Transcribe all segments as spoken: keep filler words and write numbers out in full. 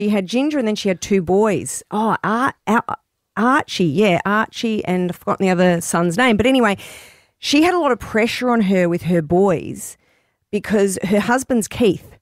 She had Ginger and then she had two boys. Oh, Ar- Ar- Archie, yeah, Archie, and I've forgotten the other son's name. But anyway, she had a lot of pressure on her with her boys because her husband's Keith.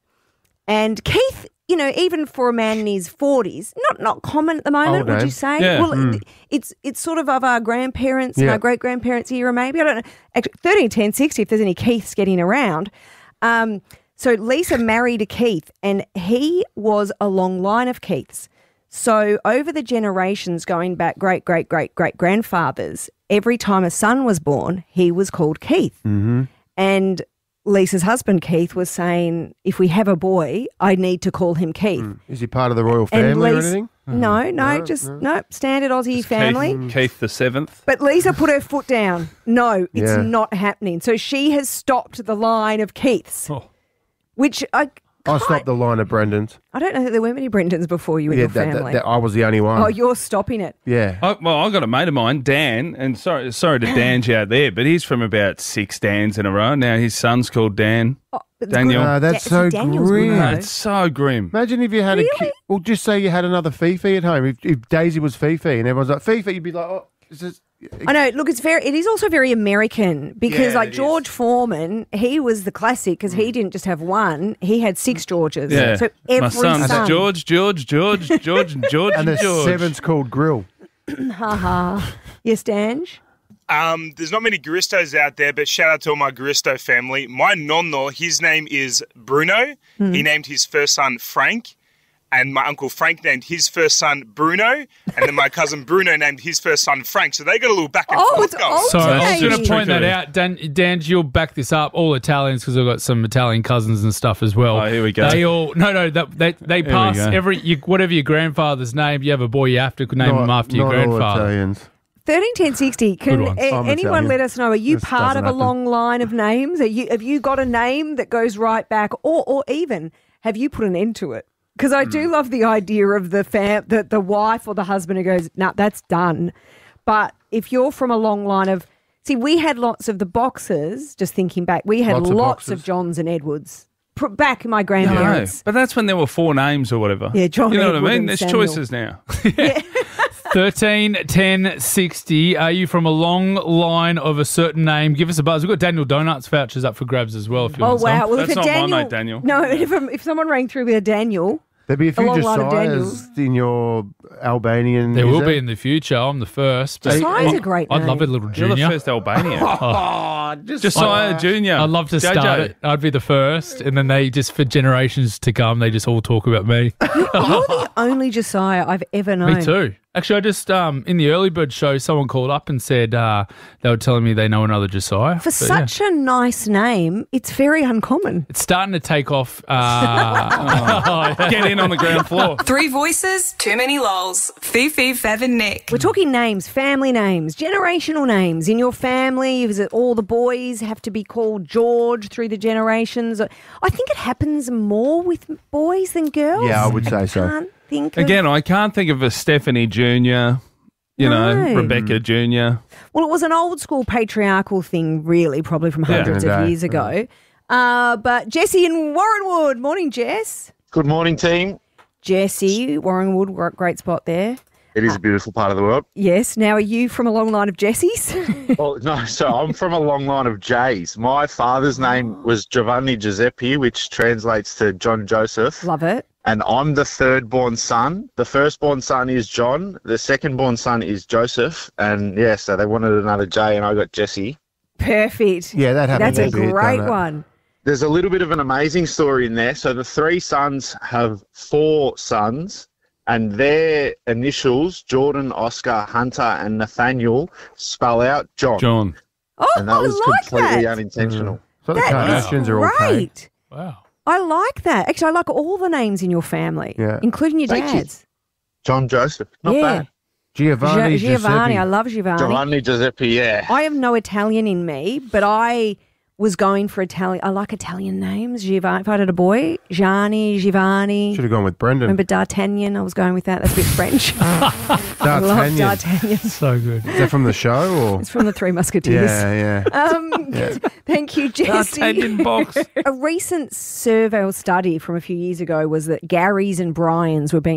And Keith, you know, even for a man in his forties, not not common at the moment, Old would name. you say? Yeah. Well, Mm. it's it's sort of of our grandparents and Yeah. our great-grandparents' era maybe. I don't know. Actually, thirteen, ten, sixty, if there's any Keiths getting around. Um, so Lisa married a Keith and he was a long line of Keiths. So over the generations going back great, great, great, great grandfathers, every time a son was born, he was called Keith. Mm-hmm. And Lisa's husband, Keith, was saying, if we have a boy, I need to call him Keith. Is he part of the royal family or Lisa- anything? No, no, No, just no. no, standard Aussie Just family. Keith, Keith the seventh. But Lisa put her foot down. No, it's Yeah. not happening. So she has stopped the line of Keiths, Oh. which I I stopped the line of Brendan's. I don't know that there were many Brendans before you in Yeah, your that, family. that, that, I was the only one. Oh, you're stopping it. yeah. I, well, I got a mate of mine, Dan, and sorry, sorry to Dan you out there, but he's from about six Dans in a row. Now his son's called Dan. Oh, it's Daniel. good. No, that's Da- so see, Daniel's good grim. though. It's so grim. Imagine if you had a Really? kid. Well, just say you had another Fifi at home. If, if Daisy was Fifi and everyone's like, Fifi, you'd be like, oh, is this... I know. Look, it's very. It is also very American because, Yeah, like it George Foreman, he was the classic because he didn't just have one; he had six Georges. Yeah. So every My son's son. George, George, George, George, and George, And and the George. seventh's called Grill. Ha ha. Yes, Dange. Um, there's not many Guristos out there, but shout out to all my Guristo family. My nonno, his name is Bruno. He named his first son Frank. And my uncle Frank named his first son Bruno. And then my cousin Bruno named his first son Frank. So they got a little back and Oh, forth it's going. old. So I was Okay. going to point that Tricky. out. Dan, Dan, you'll back this up. All Italians, because I've got some Italian cousins and stuff as well. Oh, here we go. They all no, no. That, they they we pass go. every you, whatever your grandfather's name. You have a boy, you have to name Not- him after your not all grandfather. Italians. Thirteen ten sixty. Can Good one. a- I'm anyone Italian. let us know? Are you This part doesn't of a happen. long line of names? Are you have you got a name that goes right back, or or even have you put an end to it? Because I do love the idea of the fam, the the wife or the husband who goes, "No, nah, that's done." But if you're from a long line of, see, we had lots of the Boxers. Just thinking back, we had Lots lots, of of, Boxers. Johns and Edwards. Pr- back in my No, grandparents. but that's when there were four names or whatever. Yeah, John, You know Edward what I mean? and There's Samuel. choices now. Thirteen ten sixty. Are you from a long line of a certain name? Give us a buzz. We've got Daniel Donuts vouchers up for grabs as well. If you Oh want some. wow! Well, That's if a not my Daniel, mate, Daniel. No, if if someone rang through with a Daniel, There'd be a few A long line of Josiahs in your Albanian. There is will there? be in the future. I'm the first. but- Josiah's a great I'd love a name. little You're the junior. first Albanian. Oh, just Josiah Junior I'd love to J J. start it. I'd be the first, and then they just for generations to come, they just all talk about me. You're the only Josiah I've ever known. Me too. Actually, I just um in the early bird show, someone called up and said uh, they were telling me they know another Josiah. For But, yeah. such a nice name, it's very uncommon. It's starting to take off. Uh, Get in on the ground floor. Three voices, too many lols. Fifi, Fev and Nick. We're talking names, family names, generational names. In your family, is it all the boys have to be called George through the generations? I think it happens more with boys than girls. Yeah, I would say so. Can't think of- Again, I can't think of a Stephanie Junior, you know, No. Rebecca Junior Well, it was an old school patriarchal thing, really, probably from Yeah. hundreds Back in the of day, years ago. Uh, but Jesse in Warrenwood. Morning, Jess. Good morning, team. Jesse, Warrenwood, gr- great spot there. It is a beautiful part of the world. Yes. Now, are you from a long line of Jessies? Well, no, so I'm from a long line of J's. My father's name was Giovanni Giuseppe, which translates to John Joseph. Love it. And I'm the third born son. The first born son is John. The second born son is Joseph. And yeah, so they wanted another J and I got Jesse. Perfect. Yeah, that happens. That's a a bit, great doesn't it? one. There's a little bit of an amazing story in there. So the three sons have four sons, and their initials, Jordan, Oscar, Hunter, and Nathaniel, spell out John. John. Oh, And that I was like completely that. unintentional. So the That Kardashians is are all paid. great. wow. I like that. Actually, I like all the names in your family, Yeah. including your Thank you. dad's. John Joseph. Not yeah. bad. Giovanni, Gi- Giovanni. Giuseppe. I love Giovanni. Giovanni Giuseppe, yeah. I have no Italian in me, but I was going for Italian. I like Italian names. Giovanni. If I had a boy, Gianni, Giovanni. Should have gone with Brendan. Remember D'Artagnan? I was going with that. That's a bit French. I love D'Artagnan. D'Artagnan. So good. Is that from the show or? It's from the Three Musketeers. Yeah, yeah. Um, Thank you, Jesse. D'Artagnan box. A recent survey or study from a few years ago was that Garys and Bryans were being